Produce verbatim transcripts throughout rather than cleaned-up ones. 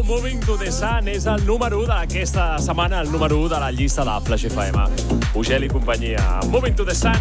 Moving to the Sun és el número u d'aquesta setmana, el número u de la llista de Flash F M. Ugel i companyia. Moving to the Sun.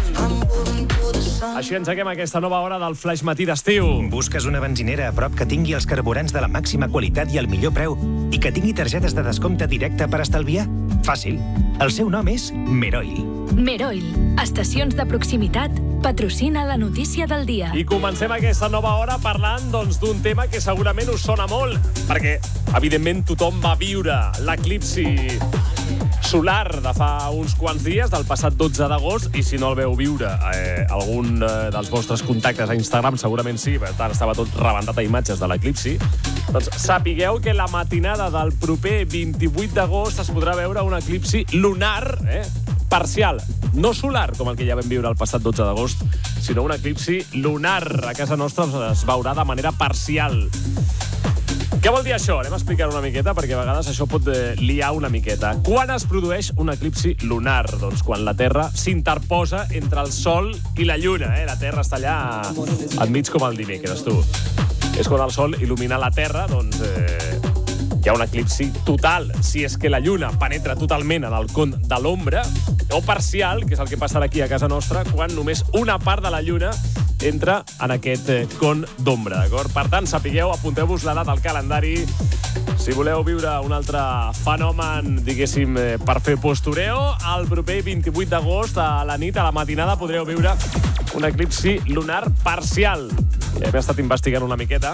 Així engeguem aquesta nova hora del Flash Matí d'estiu. Busques una benzinera a prop que tingui els carburants de la màxima qualitat i el millor preu i que tingui targetes de descompte directe per estalviar? Fàcil. El seu nom és Meroil. Meroil. Estacions de proximitat patrocina la notícia del dia. I comencem aquesta nova hora parlant doncs, d'un tema que segurament us sona molt, perquè, evidentment, tothom va viure l'eclipsi solar de fa uns quants dies, del passat dotze d'agost, i si no el veu viure eh, algun eh, dels vostres contactes a Instagram, segurament sí, per tant estava tot rebentat a imatges de l'eclipsi, doncs sapigueu que la matinada del proper vint-i-vuit d'agost es podrà veure un eclipsi lunar, eh, parcial, no solar, com el que ja vam viure el passat dotze d'agost, sinó un eclipsi lunar. A casa nostra es veurà de manera parcial. Què vol dir això? Anem a explicar una miqueta, perquè a vegades això pot eh, liar una miqueta. Quan es produeix un eclipsi lunar? Doncs quan la Terra s'interposa entre el Sol i la Lluna. Eh? La Terra està allà enmig com el dimecres, tu. És quan el Sol il·lumina la Terra, doncs eh, hi ha un eclipsi total. Si és que la Lluna penetra totalment en el con de l'ombra, o parcial, que és el que passarà aquí a casa nostra, quan només una part de la Lluna entra en aquest eh, con d'ombra, d'acord? Per tant, sapigueu, apunteu-vos la data al calendari. Si voleu viure un altre fenomen, diguéssim, eh, per fer postureo, el proper vint-i-vuit d'agost, a la nit, a la matinada, podreu viure un eclipsi lunar parcial. Ja hem estat investigant una miqueta.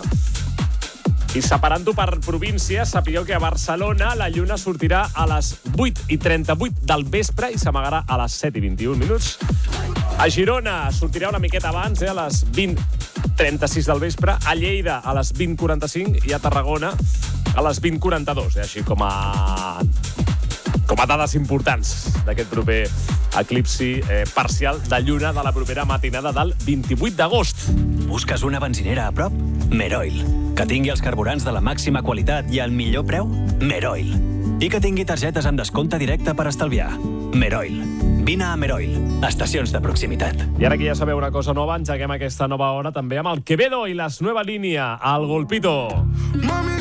I separant-ho per províncies, sapigueu que a Barcelona la lluna sortirà a les vuit i trenta-vuit del vespre i s'amagarà a les set i vint-i-un minuts. A Girona sortirà una miqueta abans, eh, a les vint i trenta-sis del vespre. A Lleida a les vint i quaranta-cinc i a Tarragona a les vint i quaranta-dos. Eh, així com a, com a dades importants d'aquest proper eclipsi eh, parcial de lluna de la propera matinada del vint-i-vuit d'agost. Busques una benzinera a prop? Meroil. Que tingui els carburants de la màxima qualitat i el millor preu? Meroil. I que tingui targetes amb descompte directe per estalviar? Meroil. Vine a Meroil. Estacions de proximitat. I ara que ja sabeu una cosa nova, engeguem aquesta nova hora també amb el Quevedo i la nova línia, el Golpito. Mami,